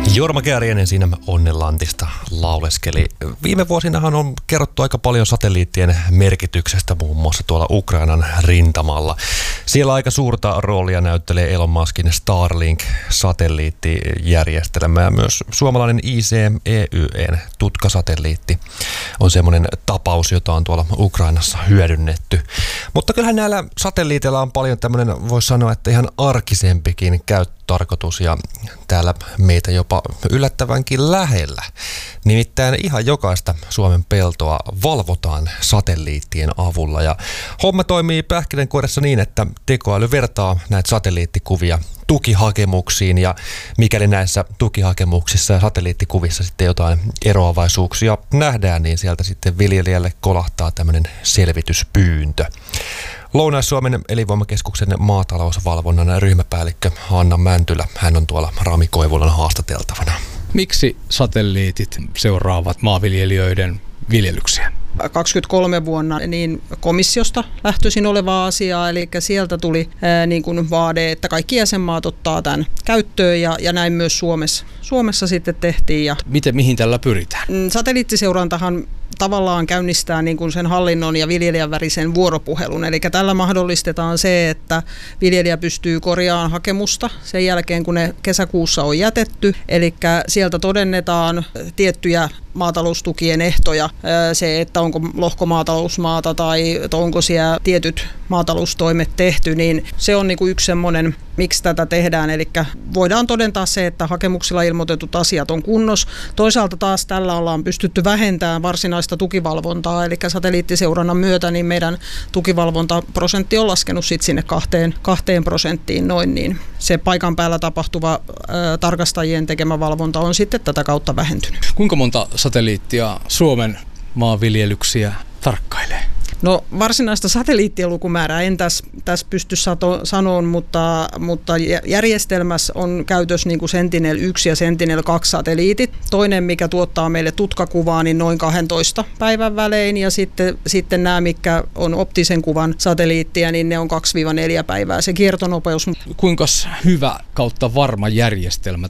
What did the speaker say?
Jorma Kääriäinen siinä Onnenlantista lauleskeli. Viime vuosinahan on kerrottu aika paljon satelliittien merkityksestä muun muassa tuolla Ukrainan rintamalla. Siellä aika suurta roolia näyttelee Elon Muskin Starlink-satelliittijärjestelmä ja myös suomalainen ICMEY:n tutkasatelliitti on semmoinen tapaus, jota on tuolla Ukrainassa hyödynnetty. Mutta kyllähän näillä satelliiteilla on paljon tämmöinen, voisi sanoa, että ihan arkisempikin käyttötarkoitus ja täällä meitä jopa yllättävänkin lähellä. Nimittäin ihan jokaista Suomen peltoa valvotaan satelliittien avulla ja homma toimii pähkinänkuoressa niin, että tekoäly vertaa näitä satelliittikuvia tukihakemuksiin ja mikäli näissä tukihakemuksissa ja satelliittikuvissa sitten jotain eroavaisuuksia nähdään, niin sieltä sitten viljelijälle kolahtaa tämmöinen selvityspyyntö. Lounais-Suomen elinvoimakeskuksen maatalousvalvonnan ryhmäpäällikkö Hanna Mäntylä, hän on tuolla Rami Koivulan haastateltavana. Miksi satelliitit seuraavat maanviljelijöiden viljelyksiä? 23 vuonna niin komissiosta lähtöisin olevaa asiaa, eli sieltä tuli niin kuin vaade, että kaikki jäsenmaat ottaa tämän käyttöön ja näin myös Suomessa sitten tehtiin. Mihin tällä pyritään? Satelliittiseurantahan tavallaan käynnistää niin kuin sen hallinnon ja viljelijän välisen vuoropuhelun. Eli tällä mahdollistetaan se, että viljelijä pystyy korjaamaan hakemusta sen jälkeen, kun ne kesäkuussa on jätetty. Eli sieltä todennetaan tiettyjä maataloustukien ehtoja, se, että onko lohkomaatalousmaata tai onko siellä tietyt maataloustoimet tehty, niin se on niin kuin yksi semmoinen, miksi tätä tehdään. Eli voidaan todentaa se, että hakemuksilla ilmoitetut asiat on kunnossa. Toisaalta taas tällä ollaan pystytty vähentämään varsinaista tukivalvontaa, eli satelliittiseurannan myötä niin meidän tukivalvontaprosentti on laskenut sit sinne 2% noin, niin se paikan päällä tapahtuva tarkastajien tekemä valvonta on sitten tätä kautta vähentynyt. Kuinka monta satelliittia Suomen maanviljelyksiä tarkkailee? No varsinaista satelliittien lukumäärää en tässä pysty sanomaan, mutta järjestelmässä on käytössä niin kuin Sentinel-1 ja Sentinel-2 satelliitit. Toinen, mikä tuottaa meille tutkakuvaa, niin noin 12 päivän välein ja sitten nämä, mitkä on optisen kuvan satelliittia, niin ne on 2-4 päivää se kiertonopeus. Kuinka hyvä kautta varma järjestelmä